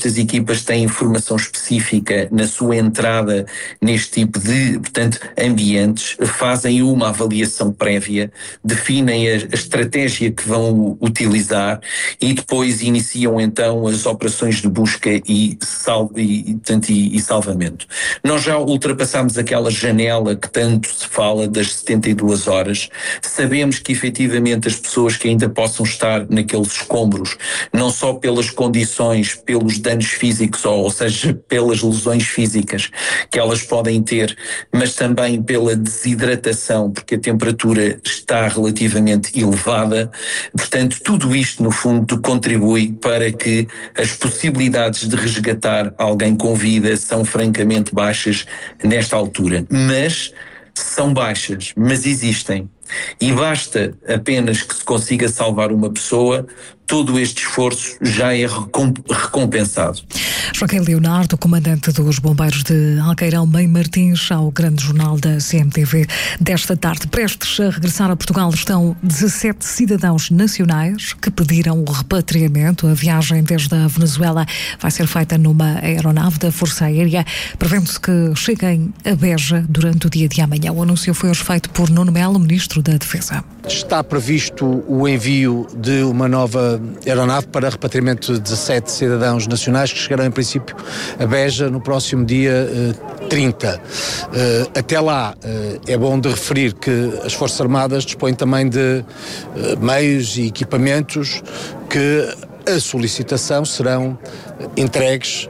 estas equipas têm formação específica na sua entrada neste tipo de, portanto, ambientes, fazem uma avaliação prévia, definem a estratégia que vão utilizar e depois iniciam então as operações de busca e salvamento. Nós já ultrapassámos aquela janela que tanto se fala das 72 horas, sabemos que efetivamente as pessoas que ainda possam estar naqueles escombros, não só pelas condições, pelos danos físicos, ou seja, pelas lesões físicas que elas podem ter, mas também pela desidratação, porque a temperatura está relativamente elevada. Portanto, tudo isto, no fundo, contribui para que as possibilidades de resgatar alguém com vida são francamente baixas nesta altura. Mas são baixas, mas existem. E basta apenas que se consiga salvar uma pessoa, todo este esforço já é recompensado. Joaquim Leonardo, comandante dos bombeiros de Alqueirão, Mãe Martins, ao grande jornal da CMTV desta tarde. Prestes a regressar a Portugal estão 17 cidadãos nacionais que pediram o repatriamento. A viagem desde a Venezuela vai ser feita numa aeronave da Força Aérea, prevendo-se que cheguem a Beja durante o dia de amanhã. O anúncio foi hoje feito por Nuno Melo, Ministro da Defesa. Está previsto o envio de uma nova aeronave para repatriamento de 17 cidadãos nacionais que chegarão em princípio a Beja no próximo dia 30. Até lá é bom de referir que as Forças Armadas dispõem também de meios e equipamentos que a solicitação serão entregues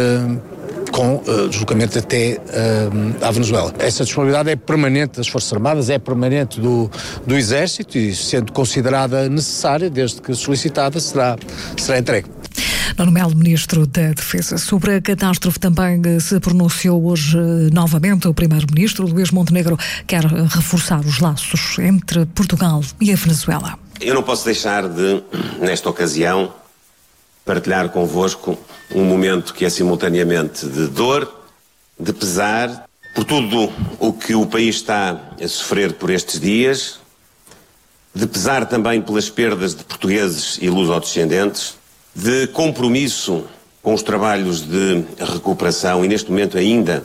com deslocamento até à Venezuela. Essa disponibilidade é permanente das Forças Armadas, é permanente do Exército e, sendo considerada necessária, desde que solicitada, será entregue. Nuno Melo, Ministro da Defesa. Sobre a catástrofe também se pronunciou hoje novamente o Primeiro-Ministro. Luís Montenegro quer reforçar os laços entre Portugal e a Venezuela. Eu não posso deixar de, nesta ocasião, partilhar convosco um momento que é simultaneamente de dor, de pesar, por tudo o que o país está a sofrer por estes dias, de pesar também pelas perdas de portugueses e luso-descendentes, de compromisso com os trabalhos de recuperação e, neste momento ainda,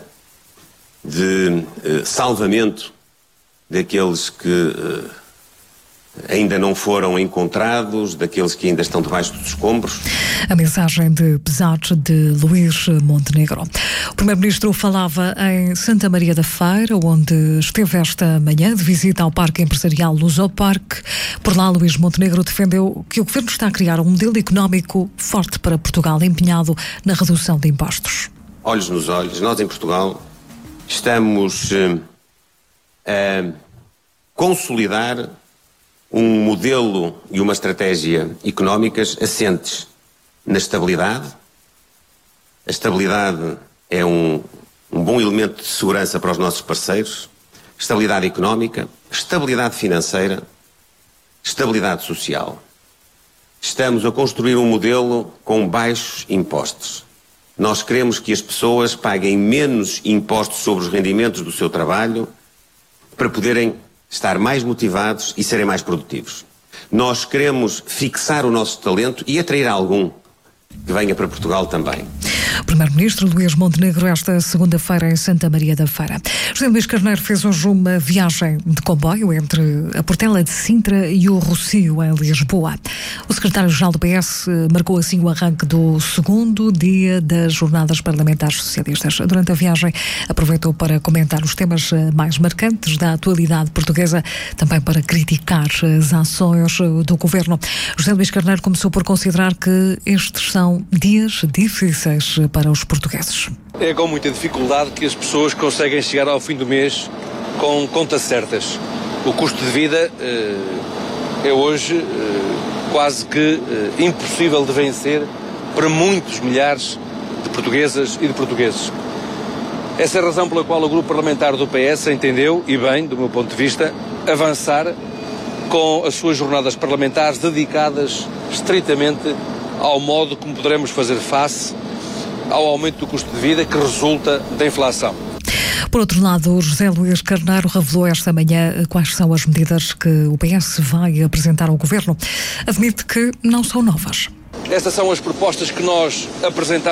de salvamento daqueles que ainda não foram encontrados, daqueles que ainda estão debaixo dos escombros. A mensagem de pesar de Luís Montenegro. O Primeiro-Ministro falava em Santa Maria da Feira, onde esteve esta manhã de visita ao Parque Empresarial Lusoparque. Por lá, Luís Montenegro defendeu que o Governo está a criar um modelo económico forte para Portugal, empenhado na redução de impostos. Olhos nos olhos, nós em Portugal estamos a consolidar um modelo e uma estratégia económicas assentes na estabilidade. A estabilidade é um bom elemento de segurança para os nossos parceiros. Estabilidade económica, estabilidade financeira, estabilidade social. Estamos a construir um modelo com baixos impostos. Nós queremos que as pessoas paguem menos impostos sobre os rendimentos do seu trabalho para poderem estar mais motivados e serem mais produtivos. Nós queremos fixar o nosso talento e atrair algum que venha para Portugal também. O Primeiro-Ministro Luís Montenegro esta segunda-feira em Santa Maria da Feira. José Luís Carneiro fez hoje uma viagem de comboio entre a Portela de Sintra e o Rossio, em Lisboa. O secretário-geral do PS marcou assim o arranque do segundo dia das Jornadas Parlamentares Socialistas. Durante a viagem aproveitou para comentar os temas mais marcantes da atualidade portuguesa, também para criticar as ações do Governo. José Luís Carneiro começou por considerar que estes são dias difíceis para os portugueses. É com muita dificuldade que as pessoas conseguem chegar ao fim do mês com contas certas. O custo de vida é hoje quase que impossível de vencer para muitos milhares de portuguesas e de portugueses. Essa é a razão pela qual o grupo parlamentar do PS entendeu, e bem, do meu ponto de vista, avançar com as suas jornadas parlamentares dedicadas estritamente ao modo como poderemos fazer face ao aumento do custo de vida que resulta da inflação. Por outro lado, José Luís Carneiro revelou esta manhã quais são as medidas que o PS vai apresentar ao Governo. Admite que não são novas. Estas são as propostas que nós apresentamos